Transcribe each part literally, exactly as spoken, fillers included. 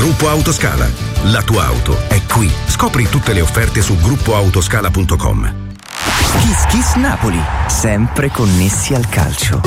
Gruppo Autoscala. La tua auto è qui. Scopri tutte le offerte su gruppo autoscala punto com. Kiss Kiss Napoli, sempre connessi al calcio.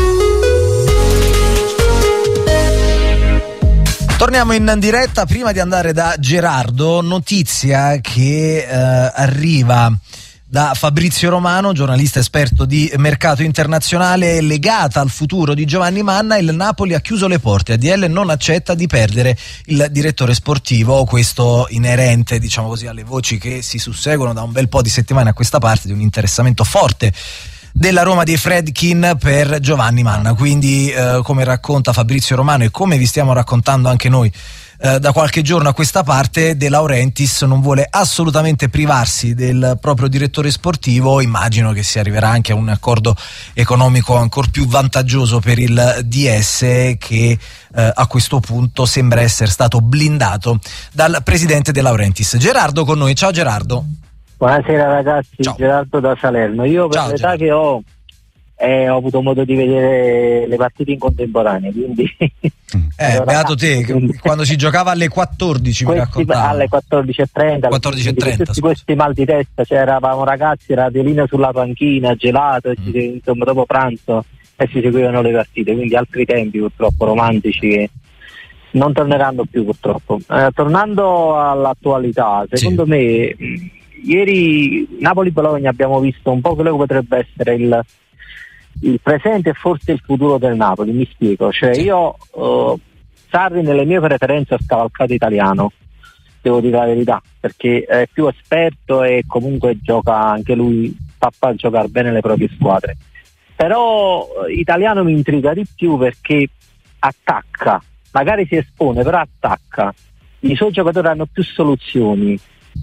Torniamo in diretta. Prima di andare da Gerardo, notizia che eh, arriva da Fabrizio Romano, giornalista esperto di mercato internazionale, legata al futuro di Giovanni Manna. Il Napoli ha chiuso le porte, A D L non accetta di perdere il direttore sportivo, questo inerente, diciamo così, alle voci che si susseguono da un bel po' di settimane a questa parte di un interessamento forte della Roma dei Fredkin per Giovanni Manna. Quindi eh, come racconta Fabrizio Romano e come vi stiamo raccontando anche noi Eh, da qualche giorno a questa parte, De Laurentiis non vuole assolutamente privarsi del proprio direttore sportivo. Immagino che si arriverà anche a un accordo economico ancor più vantaggioso per il D S, che eh, a questo punto sembra essere stato blindato dal presidente De Laurentiis. Gerardo con noi. Ciao Gerardo. Buonasera ragazzi. Ciao. Gerardo da Salerno. Io per Ciao, l'età Gerardo. che ho eh, ho avuto modo di vedere le partite in contemporanea, quindi eh, beato te, quando si giocava alle quattordici mi raccontava. Alle quattordici e trenta quattordici e trenta tutti questi mal di testa, cioè eravamo ragazzi, radiolina sulla panchina, gelato, mm. ci, insomma dopo pranzo e si seguivano le partite, quindi altri tempi purtroppo romantici che non torneranno più purtroppo. Eh, tornando all'attualità, secondo sì. me mh, ieri Napoli-Bologna abbiamo visto un po' quello che potrebbe essere il il presente e forse il futuro del Napoli. Mi spiego, cioè io uh, Sarri nelle mie preferenze ha scavalcato Italiano, devo dire la verità, perché è più esperto e comunque gioca anche lui, fa a giocare bene le proprie squadre, però uh, Italiano mi intriga di più perché attacca, magari si espone però attacca, i suoi giocatori hanno più soluzioni.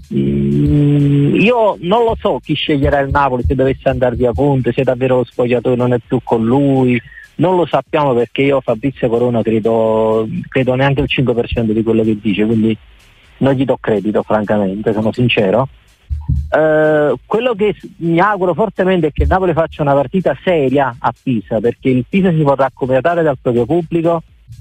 Mm, io non lo so chi sceglierà il Napoli se dovesse andare via Conte, se davvero lo spogliatoio non è più con lui, non lo sappiamo, perché io Fabrizio Corona credo credo neanche il cinque per cento di quello che dice, quindi non gli do credito francamente, sono sincero. Uh, quello che mi auguro fortemente è che il Napoli faccia una partita seria a Pisa, perché il Pisa si vorrà accomiatare dal proprio pubblico,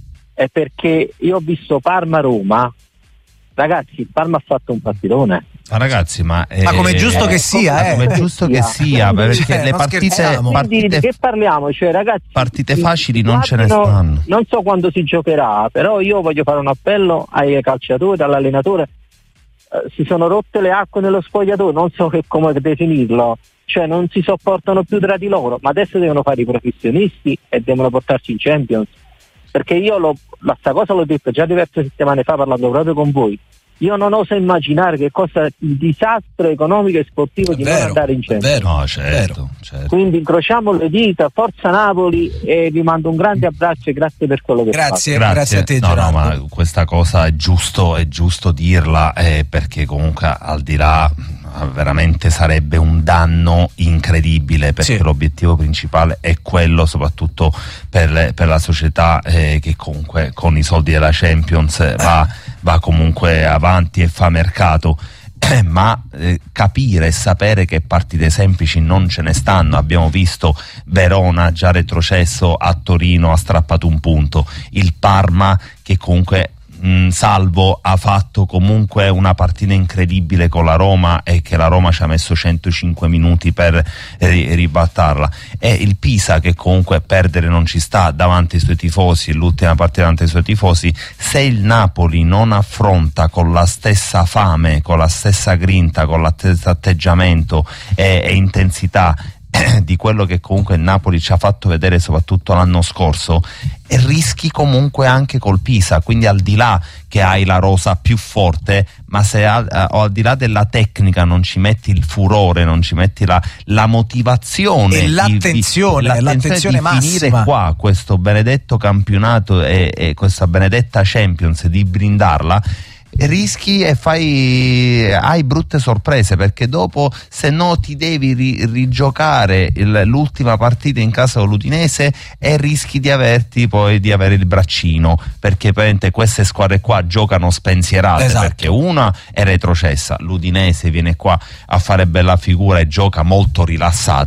e perché io ho visto Parma-Roma. Ragazzi, il Parma ha fatto un partitone. Ma ragazzi, ma, ma come è giusto eh, che sia, eh. come è giusto che sia, perché cioè, le partite, partite di che parliamo? Cioè, ragazzi, partite facili non ce ne stanno. Non so quando si giocherà, però io voglio fare un appello ai calciatori, all'allenatore. Eh, si sono rotte le acque nello spogliatoio, non so che come definirlo. Cioè, non si sopportano più tra di loro, ma adesso devono fare i professionisti e devono portarci in Champions. Perché io lo, la sta cosa l'ho detto già diverse settimane fa parlando proprio con voi. Io non oso immaginare che cosa il disastro economico e sportivo è di vero, non andare in Champions. No, certo, certo. Quindi incrociamo le dita, forza Napoli, e vi mando un grande abbraccio e grazie per quello che grazie, fate. Grazie, grazie a te, no, Gerardo. no, ma questa cosa è giusto, è giusto dirla, eh, perché comunque al di là veramente sarebbe un danno incredibile, perché sì. l'obiettivo principale è quello, soprattutto per, per la società eh, che comunque con i soldi della Champions va, va comunque avanti e fa mercato. Eh, ma eh, capire e sapere che partite semplici non ce ne stanno. Abbiamo visto Verona già retrocesso a Torino, ha strappato un punto, il Parma che comunque mh, Salvo ha fatto comunque una partita incredibile con la Roma e che la Roma ci ha messo centocinque minuti per ri- ribattarla, e il Pisa che comunque perdere non ci sta davanti ai suoi tifosi, l'ultima partita davanti ai suoi tifosi. Se il Napoli non affronta con la stessa fame, con la stessa grinta, con lo stesso atteggiamento e, e intensità di quello che comunque il Napoli ci ha fatto vedere soprattutto l'anno scorso, e rischi comunque anche col Pisa. Quindi al di là che hai la rosa più forte, ma se al, o al di là della tecnica non ci metti il furore, non ci metti la, la motivazione e l'attenzione, di, di, l'attenzione l'attenzione di massima, finire qua questo benedetto campionato e, e questa benedetta Champions, di brindarla, rischi e fai hai brutte sorprese, perché dopo se no ti devi ri, rigiocare il, l'ultima partita in casa con l'Udinese e rischi di averti poi di avere il braccino, perché praticamente queste squadre qua giocano spensierate, esatto. Perché una è retrocessa, l'Udinese viene qua a fare bella figura e gioca molto rilassata,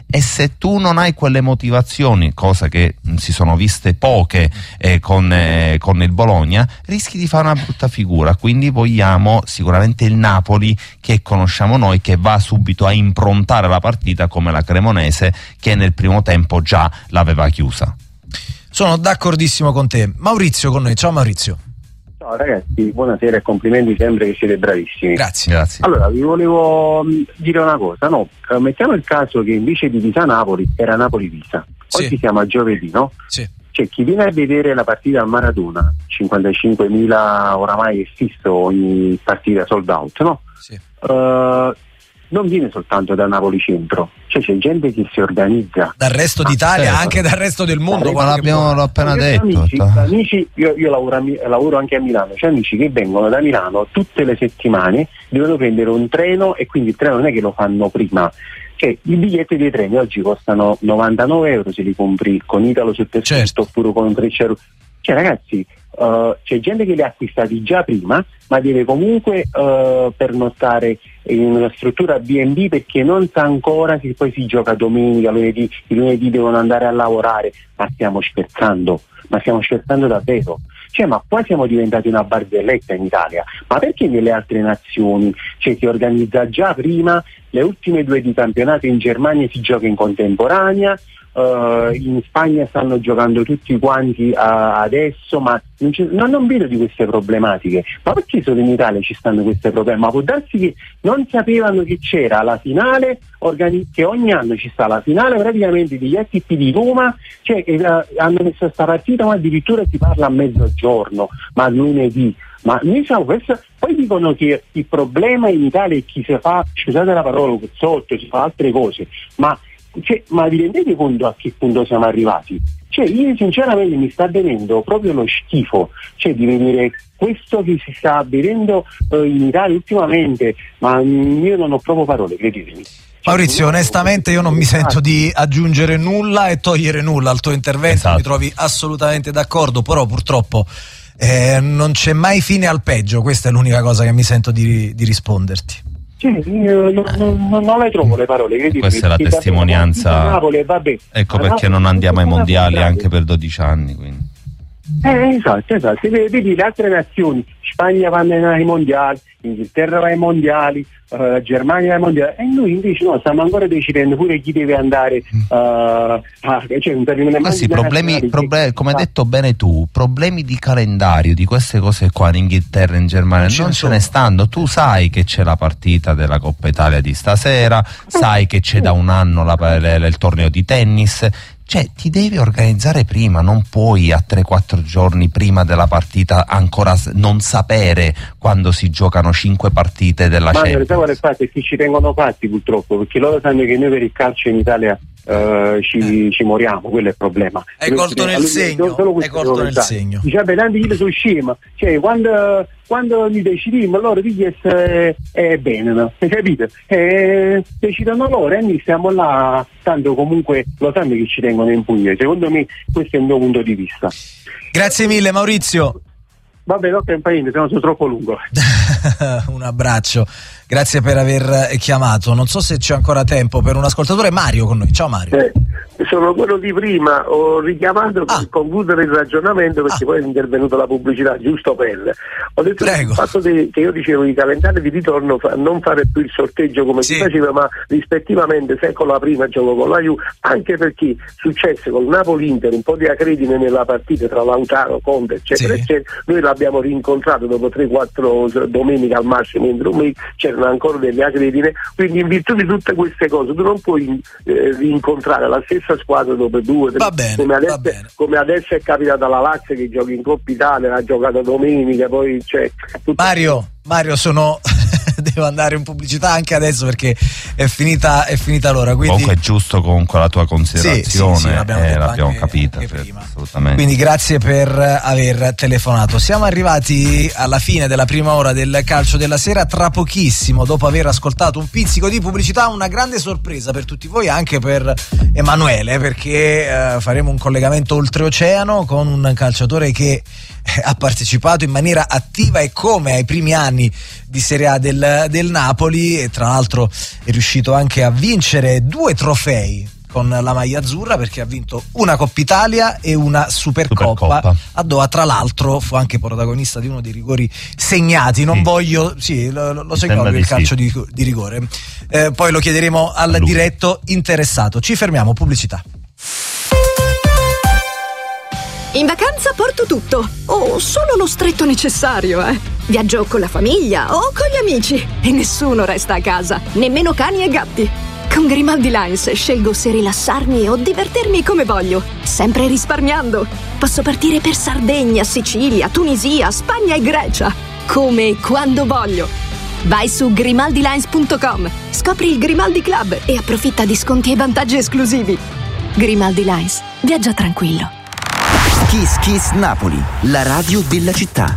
e se tu non hai quelle motivazioni, cosa che mh, si sono viste poche eh, con, eh, con il Bologna, rischi di fare una brutta figura. Quindi vogliamo sicuramente il Napoli che conosciamo noi, che va subito a improntare la partita come la Cremonese, che nel primo tempo già l'aveva chiusa. Sono d'accordissimo con te. Maurizio con noi. Ciao Maurizio. Ciao ragazzi, buonasera e complimenti sempre che siete bravissimi. Grazie. Grazie. Allora, vi volevo mh, dire una cosa, no? Eh, mettiamo il caso che invece di Pisa-Napoli era Napoli-Pisa. Oggi Sì. siamo a giovedì, no? Sì. Cioè, chi viene a vedere la partita a Maradona, cinquantacinquemila oramai è fisso ogni partita sold out, no? Sì. Eh, non viene soltanto da Napoli centro, cioè c'è gente che si organizza. Dal resto Ah, d'Italia, certo. anche dal resto del mondo. Ma guarda che l'abbiamo buono. l'ho appena Perché detto. Amici, sta- amici, io, io lavoro, a Mi- lavoro anche a Milano, c'è amici che vengono da Milano tutte le settimane, devono prendere un treno e quindi il treno non è che lo fanno prima. Cioè, i biglietti dei treni oggi costano novantanove euro se li compri con Italo sottoscritto, Certo. oppure con Treccia. Cioè ragazzi, uh, c'è gente che li ha acquistati già prima, ma deve comunque uh, pernottare in una struttura B and B perché non sa ancora se poi si gioca domenica, lunedì, il lunedì devono andare a lavorare. Ma stiamo scherzando, ma stiamo scherzando davvero. Cioè, ma qua siamo diventati una barzelletta in Italia. Ma perché nelle altre nazioni cioè, si organizza già prima, le ultime due di campionato in Germania si gioca in contemporanea, uh, in Spagna stanno giocando tutti quanti uh, adesso, ma non, non, non vedo di queste problematiche. Ma perché solo in Italia ci stanno queste problemi? Ma può darsi che non sapevano che c'era la finale, organi- che ogni anno ci sta la finale praticamente degli S P di Roma, cioè che uh, hanno messo questa partita, ma addirittura si parla a mezzogiorno, ma lunedì. Ma noi siamo questo, poi dicono che il problema in Italia è chi si fa, scusate la parola, sotto, si fa altre cose, ma, cioè, ma vi rendete conto a che punto siamo arrivati? Cioè io sinceramente mi sta venendo proprio lo schifo, cioè di vedere questo che si sta vedendo eh, in Italia ultimamente, ma mh, io non ho proprio parole, credetemi. Maurizio, onestamente io non mi sento di aggiungere nulla e togliere nulla al tuo intervento, Esatto. Mi trovi assolutamente d'accordo, però purtroppo eh, non c'è mai fine al peggio, questa è l'unica cosa che mi sento di, di risponderti. Cioè, io non, non, non le trovo le parole, credetemi. Questa è la Che testimonianza. davvero, Napoli, vabbè, Ecco a perché Napoli non andiamo ai sono mondiali bravi. anche per dodici anni. Quindi. Eh, esatto, esatto. Vedi le altre nazioni, Spagna va ai mondiali, Inghilterra va ai mondiali, uh, la Germania va ai mondiali, e noi invece no, stiamo ancora decidendo pure chi deve andare uh, a, cioè, un termine Ma sì, problemi, proble- come hai detto bene tu, problemi di calendario di queste cose qua in Inghilterra e in Germania Ce non ne ce sono. ne stanno. Tu sai che c'è la partita della Coppa Italia di stasera, sai che c'è da un anno la, la, il torneo di tennis. Cioè ti devi organizzare prima, non puoi a tre quattro giorni prima della partita ancora s- non sapere quando si giocano cinque partite della Ma Champions. guarda, il fatto è che ci tengono fatti purtroppo, perché loro sanno che noi per il calcio in Italia uh, ci, ci moriamo, quello è il problema. Hai colto nel Allora, segno, solo questo hai colto devo nel pensare. segno. Dice, vabbè, tanti io sono scema, cioè quando, quando mi decidimmo allora di essere è bene, no? Capite? Eh, decidono loro e noi stiamo là, tanto comunque lo sanno che ci tengono in pugno. Secondo me questo è il mio punto di vista. Grazie mille Maurizio. Vabbè, no, che se no sono troppo lungo. Un abbraccio, grazie per aver chiamato. Non so se c'è ancora tempo per un ascoltatore. Mario con noi. Ciao Mario. Eh, sono quello di prima, ho richiamato per Ah. concludere il ragionamento perché Ah. poi è intervenuta la pubblicità, giusto per. Ho detto Prego. il fatto di- che io dicevo di calendari di ritorno, fa- non fare più il sorteggio come Sì. si faceva, ma rispettivamente se con la prima gioco con la Juve, anche perché successe con Napoli-Inter un po' di acredine nella partita tra Lautaro, Conte eccetera Sì. eccetera, noi l'abbiamo rincontrato dopo tre quattro domenica al massimo entro un mese, c'erano ancora delle acredine, quindi in virtù di tutte queste cose tu non puoi eh, rincontrare la stessa squadra dopo due tre, Va bene, come, adesso, va bene. come adesso è capitato alla Lazio che gioca in Coppa Italia, ha giocato domenica, poi c'è tutto- Mario, Mario sono devo andare in pubblicità anche adesso perché è finita, è finita l'ora. Quindi Comunque è giusto comunque la tua considerazione, Sì, sì, sì, l'abbiamo eh, detto l'abbiamo anche- capita, anche per- prima. assolutamente. Quindi grazie per aver telefonato. Siamo arrivati alla fine della prima ora del calcio della sera. Tra pochissimo, dopo aver ascoltato un pizzico di pubblicità, una grande sorpresa per tutti voi, anche per Emanuele, perché eh, faremo un collegamento oltreoceano con un calciatore che eh, ha partecipato in maniera attiva e come ai primi anni di Serie A del, del Napoli, e tra l'altro è riuscito anche a vincere due trofei con la maglia azzurra perché ha vinto una Coppa Italia e una Supercoppa. Supercoppa. A Doha, tra l'altro fu anche protagonista di uno dei rigori segnati, non sì. voglio sì, lo, lo so Sembra il di calcio sì. di, di rigore, eh, poi lo chiederemo al Lui. diretto interessato. Ci fermiamo, pubblicità. In vacanza porto tutto, o solo lo stretto necessario, eh. Viaggio con la famiglia o con gli amici e nessuno resta a casa, nemmeno cani e gatti. Con Grimaldi Lines scelgo se rilassarmi o divertirmi come voglio, sempre risparmiando. Posso partire per Sardegna, Sicilia, Tunisia, Spagna e Grecia, come e quando voglio. Vai su grimaldi lines punto com, scopri il Grimaldi Club e approfitta di sconti e vantaggi esclusivi. Grimaldi Lines, viaggia tranquillo. Kiss Kiss Napoli, la radio della città.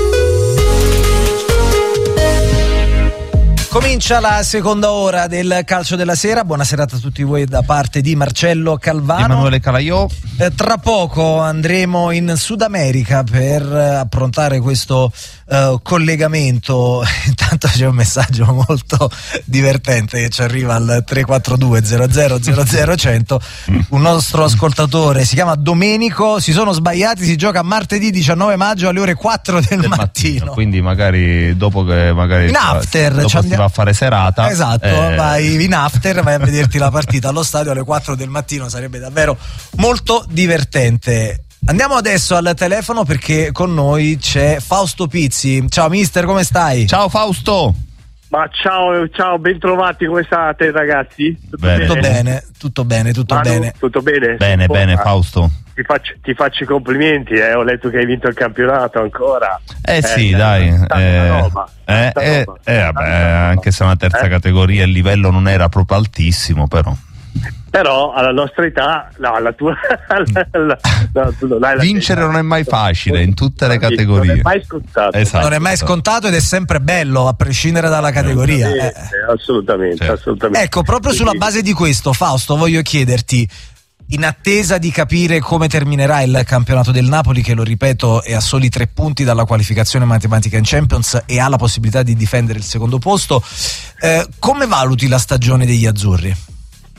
Comincia la seconda ora del calcio della sera. Buona serata a tutti voi da parte di Marcello Calvano, Emanuele Calaiò. Eh, tra poco andremo in Sud America per eh, approntare questo eh, collegamento. Intanto c'è un messaggio molto divertente che ci arriva al tre quattro due zero zero zero zero cento. Un nostro ascoltatore si chiama Domenico. Si sono sbagliati, si gioca martedì diciannove maggio alle ore quattro del, del mattino. mattino. Quindi magari dopo che magari in after dopo ci si va a fare serata. Esatto, eh... vai in after, vai a vederti la partita allo stadio alle quattro del mattino, sarebbe davvero molto divertente. Andiamo adesso al telefono perché con noi c'è Fausto Pizzi. Ciao mister, come stai? Ciao Fausto. Ma ciao, ciao, ben trovati, come state ragazzi? Tutto Bene. Tutto bene, tutto bene, tutto Manu, bene. Tutto bene? Bene, Oh, bene ah, Fausto. Ti faccio, ti faccio i complimenti, eh. Ho letto che hai vinto il campionato ancora. Eh, Eh, sì, eh, dai. tanta Eh, roba, eh, tanta eh, roba, eh, vabbè, tanta roba. anche se è una terza Eh? categoria il livello non era proprio altissimo, però. Però alla nostra età, no, alla tua. alla- alla- no, tu non hai la Vincere età. non è mai facile in tutte le Non è categorie. mai scontato. Esatto. Non è mai scontato ed è sempre bello a prescindere dalla categoria. Eh. Assolutamente, assolutamente, Certo. assolutamente. Ecco, proprio sulla base di questo, Fausto, voglio chiederti, in attesa di capire come terminerà il campionato del Napoli, che lo ripeto è a soli tre punti dalla qualificazione matematica in Champions e ha la possibilità di difendere il secondo posto, eh, come valuti la stagione degli azzurri?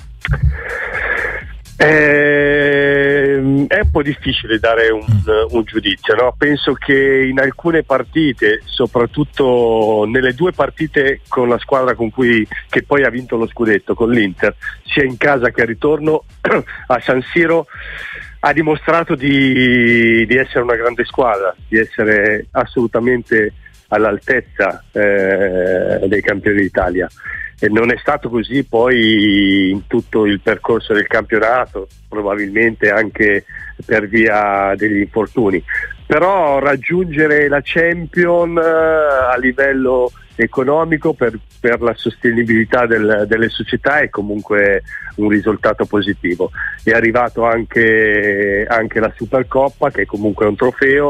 Eh, è un po' difficile dare un, un giudizio, no? Penso che in alcune partite, soprattutto nelle due partite con la squadra con cui che poi ha vinto lo scudetto, con l'Inter, sia in casa che a ritorno a San Siro, ha dimostrato di, di essere una grande squadra, di essere assolutamente all'altezza eh, dei campioni d'Italia. E non è stato così poi in tutto il percorso del campionato, probabilmente anche per via degli infortuni. Però raggiungere la Champions a livello economico per, per la sostenibilità del, delle società è comunque un risultato positivo. È arrivato anche, anche la Supercoppa, che è comunque un trofeo.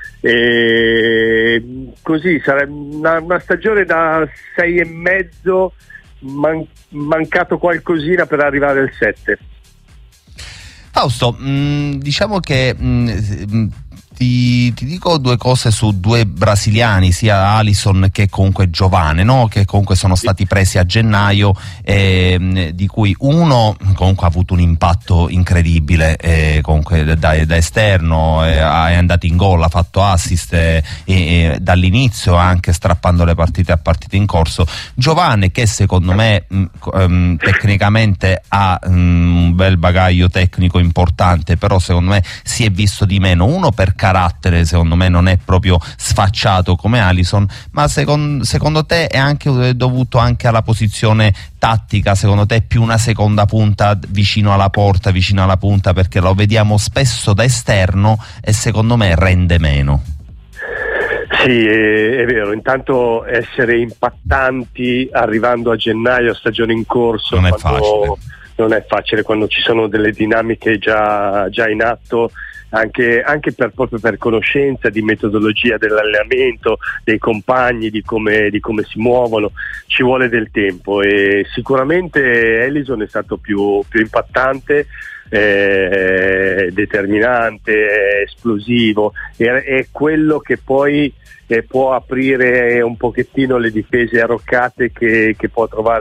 E così sarà una, una stagione da sei e mezzo, man, mancato qualcosina per arrivare al sette. Fausto, mh, diciamo che mh, ti, ti dico due cose su due brasiliani, sia Alisson che comunque Giovane, no? Che comunque sono stati presi a gennaio, eh, di cui uno comunque ha avuto un impatto incredibile, eh, comunque da, da esterno, eh, è andato in gol, ha fatto assist eh, eh, dall'inizio, anche strappando le partite a partite in corso. Giovane, che secondo me mh, um, tecnicamente ha um, un bel bagaglio tecnico importante, però secondo me si è visto di meno, uno per carattere, secondo me non è proprio sfacciato come Alisson, ma secondo, secondo te è anche dovuto anche alla posizione tattica? Secondo te è più una seconda punta vicino alla porta, vicino alla punta, perché lo vediamo spesso da esterno e secondo me rende meno? Sì, è, è vero, intanto essere impattanti arrivando a gennaio, stagione in corso, non è quando, facile. Non è facile quando ci sono delle dinamiche già, già in atto, anche, anche per, proprio per conoscenza di metodologia dell'allenamento, dei compagni, di come, di come si muovono, ci vuole del tempo e sicuramente Ellison è stato più, più impattante, eh, determinante, esplosivo, è, è quello che poi eh, può aprire un pochettino le difese arroccate che, che può trovare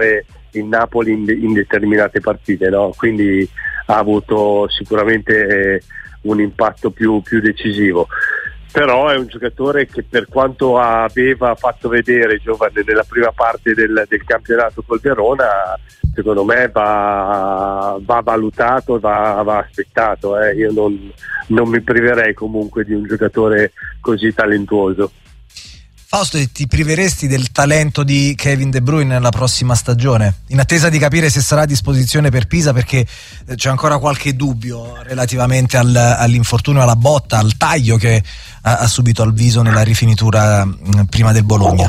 in Napoli in, in determinate partite, no? Quindi ha avuto sicuramente eh, un impatto più, più decisivo. Però è un giocatore che, per quanto aveva fatto vedere giovane nella prima parte del, del campionato col Verona, secondo me va, va valutato, va, va aspettato. Eh. Io non, non mi priverei comunque di un giocatore così talentuoso. Fausto, ti priveresti del talento di Kevin De Bruyne nella prossima stagione, in attesa di capire se sarà a disposizione per Pisa, perché c'è ancora qualche dubbio relativamente al, all'infortunio, alla botta, al taglio che ha, ha subito al viso nella rifinitura mh, prima del Bologna?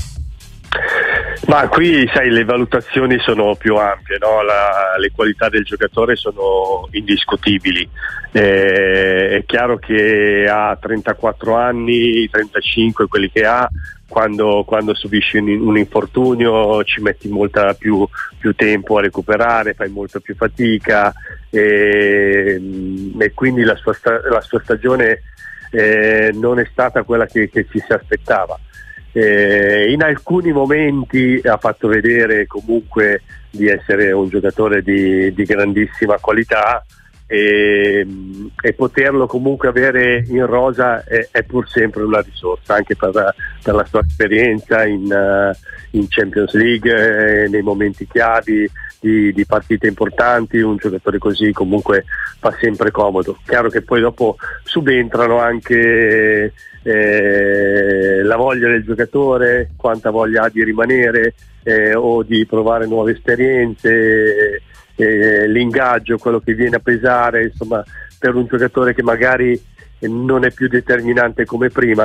Ma qui, sai, le valutazioni sono più ampie, no? La, le qualità del giocatore sono indiscutibili. Eh, è chiaro che ha trentaquattro anni, trentacinque quelli che ha, quando, quando subisci un, un infortunio ci metti molta più, più tempo a recuperare, fai molto più fatica, e, e quindi la sua, la sua stagione eh, non è stata quella che, che ci si aspettava. Eh, in alcuni momenti ha fatto vedere comunque di essere un giocatore di, di grandissima qualità, e, e poterlo comunque avere in rosa è, è pur sempre una risorsa, anche per, per la sua esperienza in, uh, in Champions League, eh, nei momenti chiavi di, di partite importanti. Un giocatore così comunque fa sempre comodo. Chiaro che poi dopo subentrano anche Eh, la voglia del giocatore, quanta voglia ha di rimanere eh, o di provare nuove esperienze, eh, l'ingaggio, quello che viene a pesare, insomma, per un giocatore che magari non è più determinante come prima.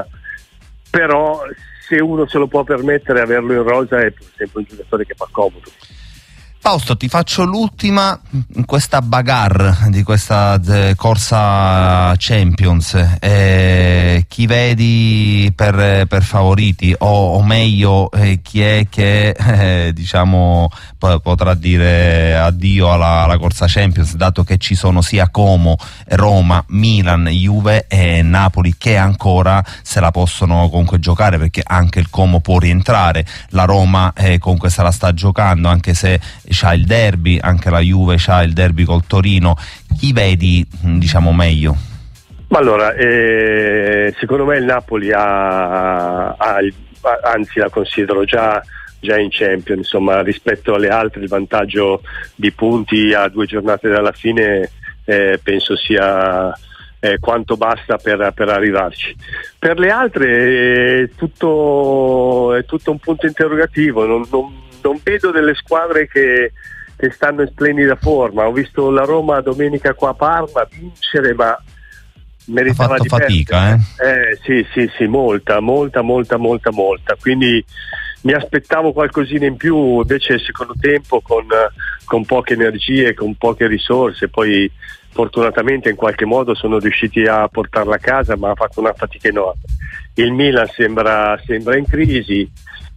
Però se uno se lo può permettere, averlo in rosa è sempre un giocatore che fa comodo. Fausto, ti faccio l'ultima in questa bagarre di questa eh, corsa Champions. Eh, chi vedi per, per favoriti, o, o meglio eh, chi è che eh, diciamo p- potrà dire addio alla, alla corsa Champions, dato che ci sono sia Como, Roma, Milan, Juve e Napoli che ancora se la possono comunque giocare, perché anche il Como può rientrare, la Roma eh, comunque se la sta giocando, anche se c'ha il derby, anche la Juve c'ha il derby col Torino. Chi vedi diciamo meglio? Ma allora, eh, secondo me il Napoli ha, ha il, anzi la considero già, già in Champions, insomma, rispetto alle altre il vantaggio di punti a due giornate dalla fine eh, penso sia eh, quanto basta per, per arrivarci. Per le altre è tutto, è tutto un punto interrogativo. non, non Non vedo delle squadre che, che stanno in splendida forma. Ho visto la Roma domenica qua a Parma vincere, ma meritava ha fatto di fatica, perdere. Eh? Eh, sì, sì, sì, molta, molta, molta, molta, molta. Quindi mi aspettavo qualcosina in più, invece il secondo tempo con, con poche energie, con poche risorse, poi fortunatamente in qualche modo sono riusciti a portarla a casa, ma ha fatto una fatica enorme. Il Milan sembra, sembra in crisi.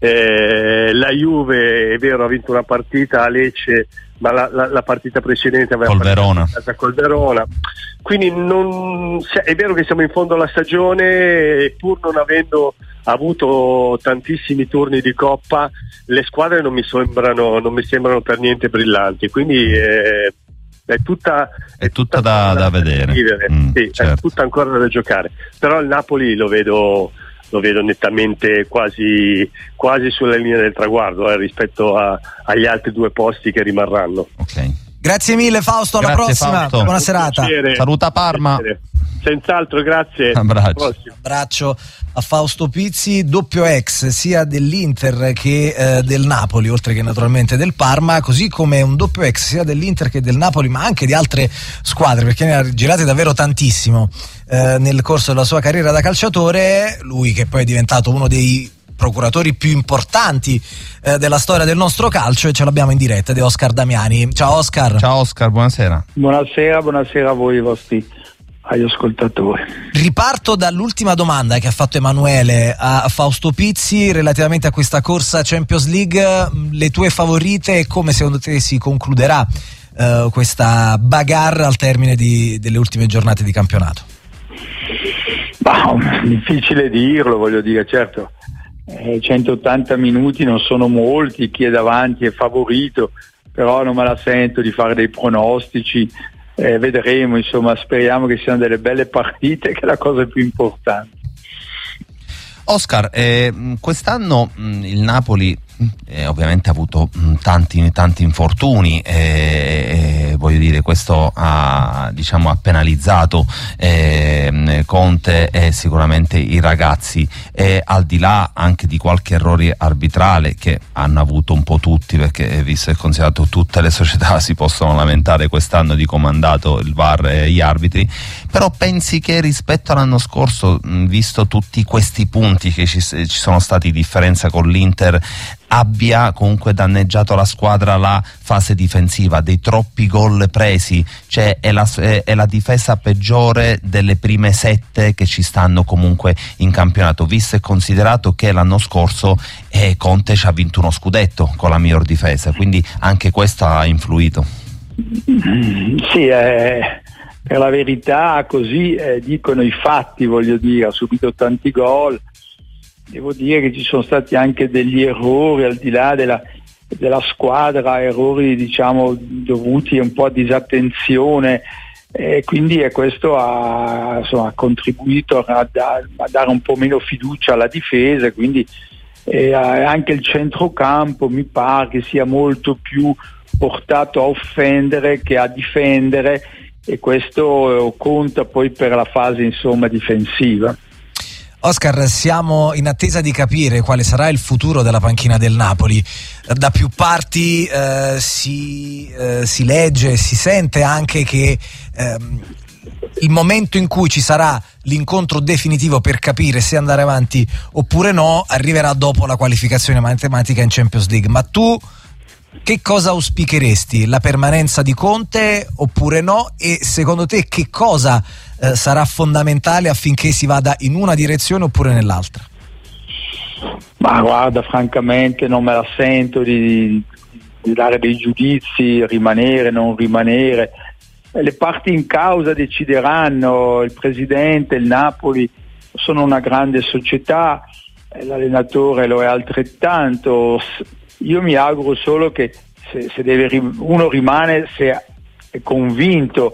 Eh, la Juve è vero, ha vinto una partita a Lecce, ma la, la, la partita precedente aveva col Verona. col Verona. Quindi non, è vero che siamo in fondo alla stagione e pur non avendo avuto tantissimi turni di Coppa, le squadre non mi sembrano, non mi sembrano per niente brillanti. Quindi eh, è tutta, è, è tutta, tutta da, da, da vedere. Mm, sì, certo. È tutta ancora da giocare. Però il Napoli lo vedo. lo vedo nettamente quasi, quasi sulla linea del traguardo eh, rispetto a, agli altri due posti che rimarranno. Okay. Grazie mille Fausto, alla grazie, prossima, Fausto. Buona serata. Saluta Parma. Senz'altro, grazie. Abbraccio. Abbraccio a Fausto Pizzi, doppio ex sia dell'Inter che eh, del Napoli, oltre che naturalmente del Parma, così come un doppio ex sia dell'Inter che del Napoli, ma anche di altre squadre, perché ne ha girate davvero tantissimo eh, nel corso della sua carriera da calciatore. Lui che poi è diventato uno dei procuratori più importanti eh, della storia del nostro calcio, e ce l'abbiamo in diretta di Oscar Damiani. Ciao Oscar. Ciao Oscar, buonasera. Buonasera, buonasera a voi, i vostri agli ascoltatori. Riparto dall'ultima domanda che ha fatto Emanuele a Fausto Pizzi relativamente a questa corsa Champions League. Le tue favorite e come secondo te si concluderà eh, questa bagarre al termine di, delle ultime giornate di campionato? Bah, difficile dirlo, voglio dire, certo eh, centottanta minuti non sono molti, chi è davanti è favorito, però non me la sento di fare dei pronostici, eh, vedremo, insomma, speriamo che siano delle belle partite, che è la cosa più importante. Oscar, eh, quest'anno mh, il Napoli eh, ovviamente ha avuto mh, tanti, tanti infortuni, eh, eh, voglio dire, questo ha, diciamo, ha penalizzato eh, Conte e sicuramente i ragazzi, e al di là anche di qualche errore arbitrale che hanno avuto un po' tutti, perché visto e considerato tutte le società si possono lamentare quest'anno di comandato il V A R e gli arbitri, però pensi che rispetto all'anno scorso, mh, visto tutti questi punti che ci, ci sono stati differenza con l'Inter, abbia comunque danneggiato la squadra la fase difensiva, dei troppi gol presi, cioè è la, è la difesa peggiore delle prime sette che ci stanno comunque in campionato, visto e considerato che l'anno scorso eh, Conte ci ha vinto uno scudetto con la miglior difesa, quindi anche questo ha influito. Sì, eh, per la verità così eh, dicono i fatti, voglio dire, ha subito tanti gol. Devo dire che ci sono stati anche degli errori al di là della, della squadra, errori diciamo dovuti un po' a disattenzione, e quindi eh, questo ha, insomma, ha contribuito a, da, a dare un po' meno fiducia alla difesa, quindi eh, anche il centrocampo mi pare che sia molto più portato a offendere che a difendere, e questo eh, conta poi per la fase insomma difensiva. Oscar, siamo in attesa di capire quale sarà il futuro della panchina del Napoli. Da più parti eh, si, eh, si legge e si sente anche che ehm, il momento in cui ci sarà l'incontro definitivo per capire se andare avanti oppure no arriverà dopo la qualificazione matematica in Champions League. Ma tu che cosa auspicheresti? La permanenza di Conte oppure no? E secondo te che cosa eh, sarà fondamentale affinché si vada in una direzione oppure nell'altra? Ma guarda, francamente non me la sento di, di dare dei giudizi, rimanere, non rimanere. Le parti in causa decideranno, il presidente, il Napoli sono una grande società, l'allenatore lo è altrettanto. Io mi auguro solo che se, se deve, uno rimane se è convinto,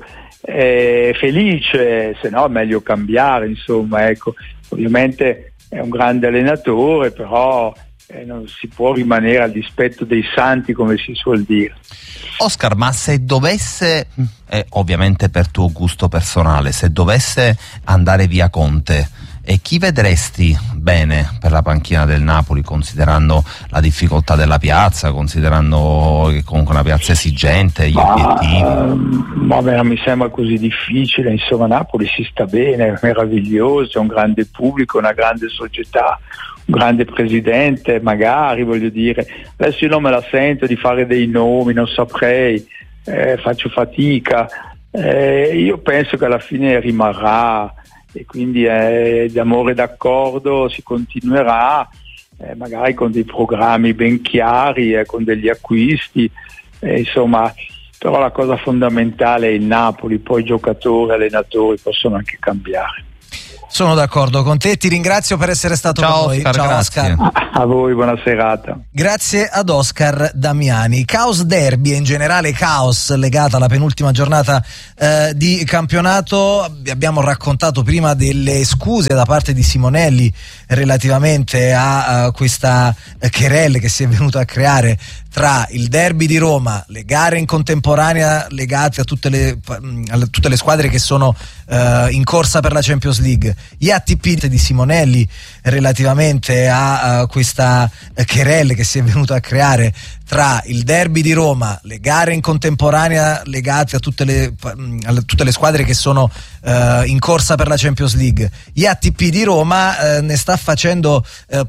è felice, se no è meglio cambiare, insomma, ecco. Ovviamente è un grande allenatore, però eh, non si può rimanere al dispetto dei santi, come si suol dire. Oscar, ma se dovesse, eh, ovviamente per tuo gusto personale, se dovesse andare via Conte, e chi vedresti bene per la panchina del Napoli, considerando la difficoltà della piazza, considerando che comunque una piazza esigente, gli ma, obiettivi? Vabbè, non mi sembra così difficile, insomma Napoli si sta bene, è meraviglioso, è un grande pubblico, una grande società, un grande presidente, magari, voglio dire. Adesso io non me la sento di fare dei nomi, non saprei, eh, faccio fatica, eh, io penso che alla fine rimarrà, e quindi eh, d'amore d'accordo si continuerà, eh, magari con dei programmi ben chiari, eh, con degli acquisti, eh, insomma, però la cosa fondamentale è il Napoli, poi giocatori, allenatori possono anche cambiare. Sono d'accordo con te, ti ringrazio per essere stato Ciao, con noi. Oscar, Ciao grazie. Oscar. A voi, buona serata. Grazie ad Oscar Damiani. Caos derby e in generale caos legata alla penultima giornata eh, di campionato. Vi abbiamo raccontato prima delle scuse da parte di Simonelli relativamente a, a questa querelle che si è venuta a creare tra il derby di Roma, le gare in contemporanea legate a tutte le, a tutte le squadre che sono uh, in corsa per la Champions League, gli A T P di Simonelli relativamente a uh, questa querelle che si è venuta a creare tra il derby di Roma, le gare in contemporanea legate a tutte le, a tutte le squadre che sono uh, in corsa per la Champions League. Gli A T P di Roma uh, ne sta facendo uh,